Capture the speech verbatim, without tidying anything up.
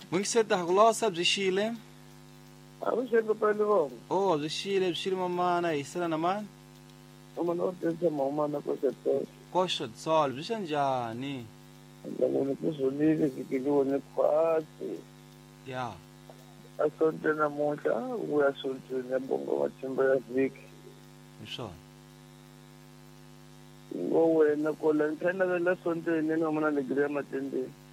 Ngiseta kulosa bzishile. Awushaka pale bongo. Oh, bzishile bzishile mamana isela namani. Uma nodetha mama nakosete. Kosho tsol bzishanjani. Ngane kuzolile zikiliwe kwati. Yeah. Asonte namuhla uyasonte nebongo wathemba yaviki. Msho. Ngo wena kola nthana vela sonte nena mna le grema tende.